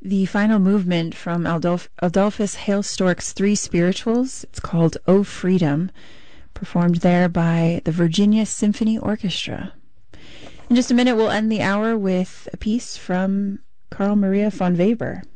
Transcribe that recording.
the final movement from Adolphus Hailstork's Three Spirituals. It's called "O Freedom," performed there by the Virginia Symphony Orchestra. In just a minute, we'll end the hour with a piece from Carl Maria von Weber.